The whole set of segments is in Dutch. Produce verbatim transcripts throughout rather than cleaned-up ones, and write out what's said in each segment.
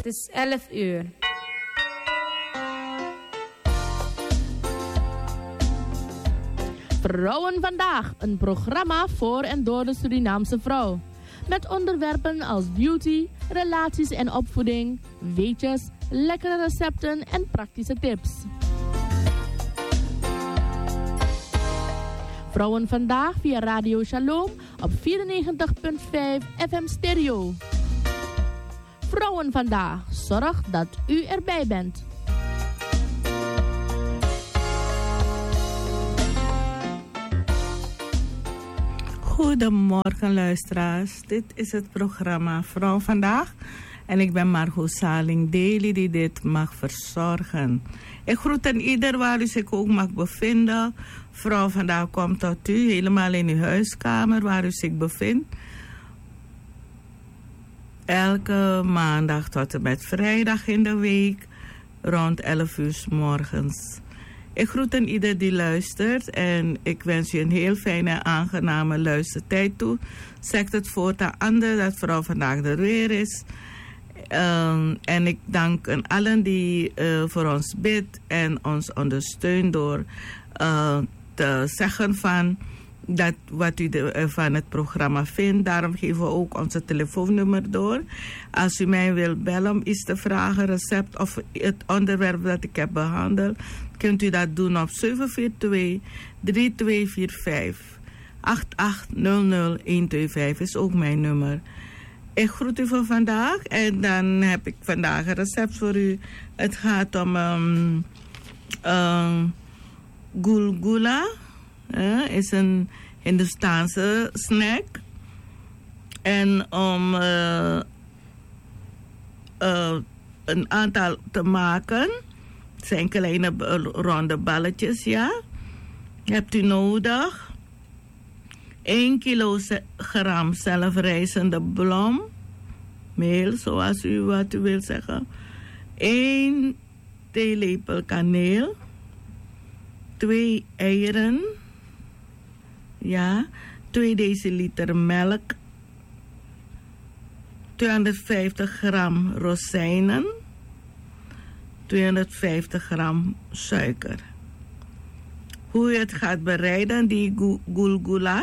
is elf uur. Vrouwen vandaag, een programma voor en door de Surinaamse vrouw. Met onderwerpen als beauty, relaties en opvoeding, weetjes, lekkere recepten en praktische tips. Vrouwen vandaag via Radio Shalom op vierennegentig komma vijf F M stereo. Vrouwen vandaag, zorg dat u erbij bent. Goedemorgen luisteraars, dit is het programma Vrouw Vandaag en ik ben Margot Saling Daly die dit mag verzorgen. Ik groet aan ieder waar u zich ook mag bevinden. Vrouw Vandaag komt tot u helemaal in uw huiskamer waar u zich bevindt. Elke maandag tot en met vrijdag in de week rond elf uur 's morgens. Ik groet aan ieder die luistert en ik wens u een heel fijne en aangename luistertijd toe. Zegt het voort aan anderen dat Vrouw Vandaag er weer is. Um, en ik dank aan allen die uh, voor ons bidt en ons ondersteunt door uh, te zeggen van dat wat u de, uh, van het programma vindt. Daarom geven we ook onze telefoonnummer door. Als u mij wilt bellen om iets te vragen, recept of het onderwerp dat ik heb behandeld, kunt u dat doen op zeven vier twee, drie twee vier vijf. acht acht nul nul een twee vijf is ook mijn nummer. Ik groet u voor vandaag en dan heb ik vandaag een recept voor u. Het gaat om um, um, gulgula. Uh, is een Hindoestaanse snack. En om uh, uh, een aantal te maken. Het zijn kleine ronde balletjes, ja. Hebt u nodig één kilogram zelfrijzende bloem. Meel, zoals u wat u wilt zeggen. één theelepel kaneel. twee eieren. Ja. twee deciliter melk. tweehonderdvijftig gram rozijnen. tweehonderdvijftig gram suiker. Hoe je het gaat bereiden, die gulgula.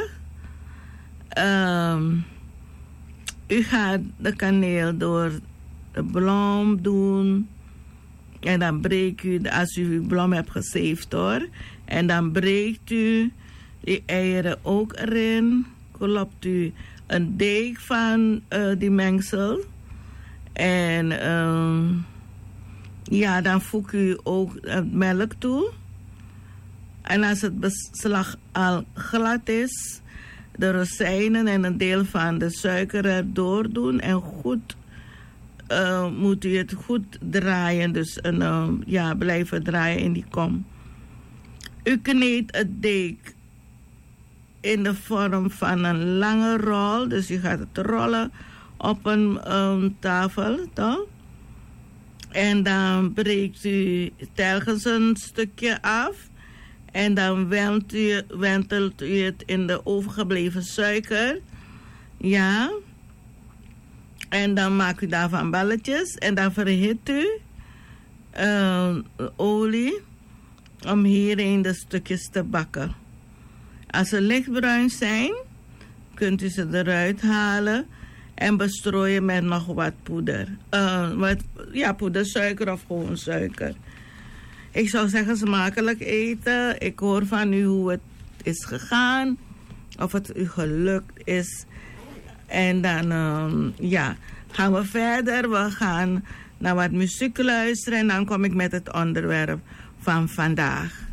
Um, u gaat de kaneel door de bloem doen. En dan breekt u, als u uw bloem hebt gezeefd hoor. En dan breekt u die eieren ook erin. Klopt u een deeg van uh, die mengsel. En um, ja, dan voegt u ook het melk toe. En als het beslag al glad is, de rozijnen en een deel van de suiker erdoor doen. En goed, uh, moet u het goed draaien. Dus een, uh, ja, blijven draaien in die kom. U kneedt het deeg in de vorm van een lange rol. Dus u gaat het rollen op een um, tafel, toch? En dan breekt u telkens een stukje af. En dan wentelt u, wentelt u het in de overgebleven suiker. Ja. En dan maakt u daarvan balletjes. En dan verhit u uh, olie om hierin de stukjes te bakken. Als ze lichtbruin zijn, kunt u ze eruit halen en bestrooien met nog wat poeder. Uh, wat, ja, poedersuiker of gewoon suiker. Ik zou zeggen smakelijk eten. Ik hoor van u hoe het is gegaan. Of het u gelukt is. En dan um, ja, gaan we verder. We gaan naar wat muziek luisteren. En dan kom ik met het onderwerp van vandaag.